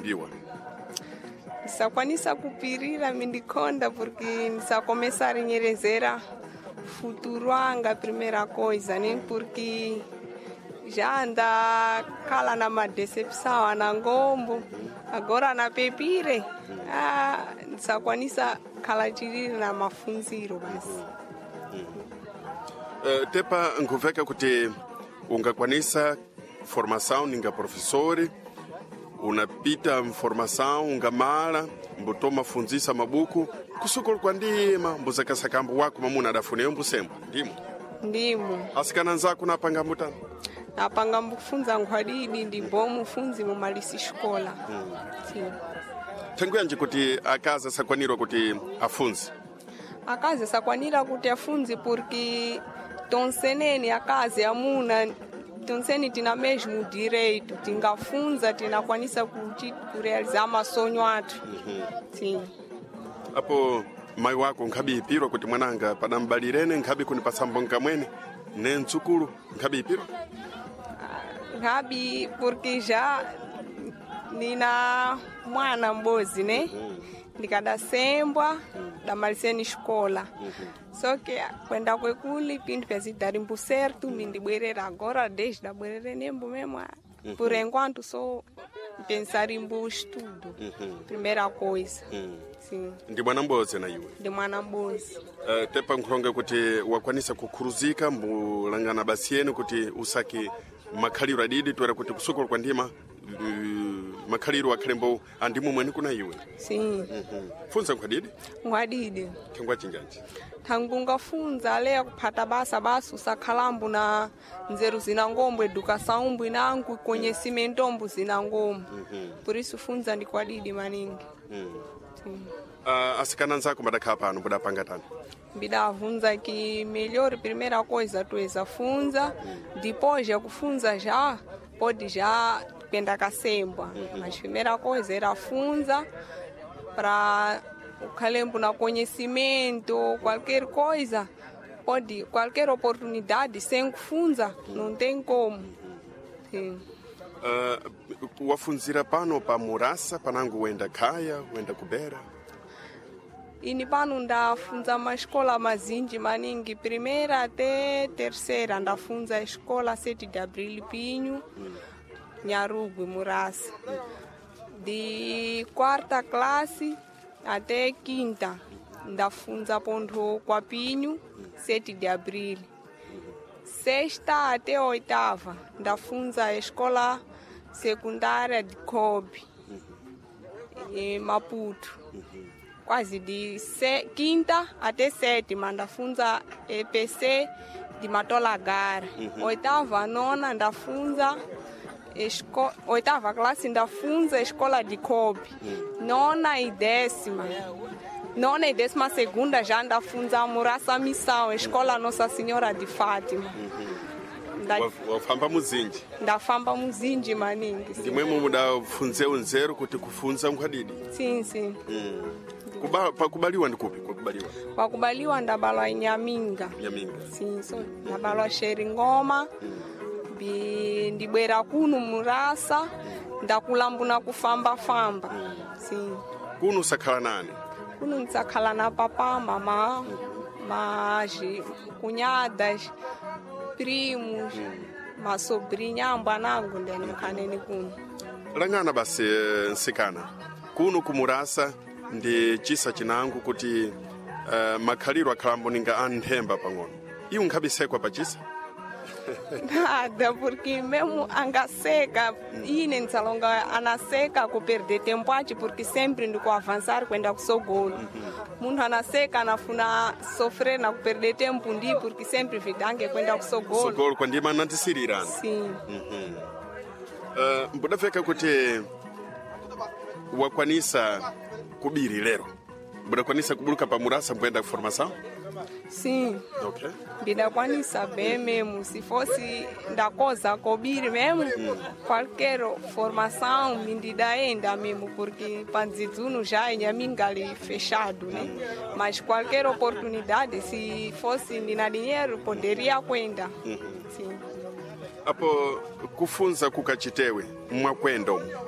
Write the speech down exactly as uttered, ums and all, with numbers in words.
kupiriwa? Ndisakwanisa kupirira mindikonda porque ndisacomeça a renyerezera futuro anga, primeira coisa, né? Porque já anda cala na uma decepção, na ngombo, agora na pepire, ah, ndisakwanisa cala tiriri na mafunziro basi. Uh, tepa nkuveka kuti ungakwanisa formação ninga professori, unapita formação ungamala mbutoma funzisa mabuku kusukulu kwa ndima mbuzakasakambu wako mamuna adafuneyo mbusembo ndimo ndimo asikana nzako napanga mbutana napanga mbufunza nkhwadidi ndimbo mufunzi mumalisi xikola. hmm. Sim. Tangu yanje kuti akazi asakwanirwa kuti afunzi akazi asakwanira kuti afunzi porque tonseneni akazi amuna tonseni tina mesmo direito, tingafunza, tinakwanisa kurealizar masonho athu. mm-hmm. Sim. Apo mai wako nkhabi ipirwa kuti mwananga padambalirene nkhabi kunipatsambo nkamwene ne ntsukulu nkhabi ipirwa? Nkhabi porque já nina mwana mbozi, né? mm-hmm. Ndikadasembwa damaliseni escola. mm-hmm. Só que kwenda kwekuli pinto pyazidari mbu certo mindibwerera agora desde da bwerere nembo mesmo. mm-hmm. Por enquanto só pensar em bom estudo. mm-hmm. Primeira coisa. mm. Sim. Ndi mwana mbozi na iwe? Ndi mwana mbozi. Uh, tepa nkhulonga kuti wakwanisa kukhuruzika mbulangana basi yenu kuti usaki makhaliro adidi twera kuti kusukulu kwa ndima uh, makhaliro akhalembo andimu mwene kuna iwe? Sim. mm-hmm. Funza nkhwadidi? Nkhwadidi. Thangwa chinjanji? Thangu ngafunza leya kuphata basa basi usakhalambu na nzeru zina ngombo, educação mbu inangu, conhecimento mbu zina ngombo. mm-hmm. Por isso funza ndi kwadidi maningi. mm. Uh, asikana nzako madakhala pano budapanga tani? Bidavunza que melhor primeira coisa tuweza funza, mm. depois ya kufunza já pode já penda kasembwa. mm-hmm. Mas primeira coisa era funza para o calembo na conhecimento, qualquer coisa, pode, qualquer oportunidade sem kufunza, não tem como. Sim. Uh, wafunzira pano pa Murasa panangu wenda kaya, wenda kubera? Ini pano ndafunza mascola mazinji maningi, primeira até terceira ndafunza escola sete de abril Pinho, mm. Nharugwe, Murasa. mm. De quarta classe até quinta ndafunza ponto kwa Pinho, sete de abril. Sexta até oitava ndafunza a escola secundária de Kobe, uhum. em Maputo. uhum. Quase de se, quinta até sétima ndafunza E P C de Matolagara. uhum. Oitava, nona ndafunza esco, oitava classe ndafunza a escola de Kobe. uhum. Nona e décima. Nona e décima segunda já ndafunza a Murasa Missão, escola Nossa Senhora de Fátima. uhum. Da... wafamba muzinji? Ndafamba muzinji maningi. Ndimwe mudafunze unzeru kuti kufunza nkhwadidi? Sim, sim. mm. Kuba, pakubaliwa ndikupi kwakubaliwa? Pakubaliwa ndabalwa Nyaminga. Nyaminga. Sim, so ndabalwa Xeringoma. mm. Bi ndibwera kuno Murasa, mm. ndakulambuna kufamba famba. mm. Sim. Kuno sakhala nani? Kuno nsakhala na papa, mama, mm. maji, cunhadas, primos, mm. masobrinha ambanangu ndeni mkhaneni kuno. Langana basi nsikana kuno kumurasa ndi chisa chinangu kuti uh, makhaliro akhalambo ninga anthemba pang'ono. Iwu nkhabisekwa pa chisa? Nada, porque mesmo angaseka, ine nsalonga anaseka ku perder tempo ati, porque sempre ndiko avançar kwenda kusogolo. Munhu anaseka anafuna sofrer na ku perder tempo ndi porque sempre vidange kwenda kusogolo. Sogolo kwa ndima nantisirira. Sim. Mhm. Uh, mbudafeka kuti wakwanisa kubiri lero. Mbudakwanisa kubuluka pa Murasa kwenda formação? Sim. Okay. Bidakwanisa bem mesmo. Se fosse da coisa cobrir mesmo, hum. qualquer formação me dá ainda mesmo, porque Panzizuno já é Nhaminga ali fechado, né? Hum. Mas qualquer oportunidade, se fosse na dinheiro, poderia kwenda. Hum. Sim. Apo kufunza kukachitewe mwakwenda umu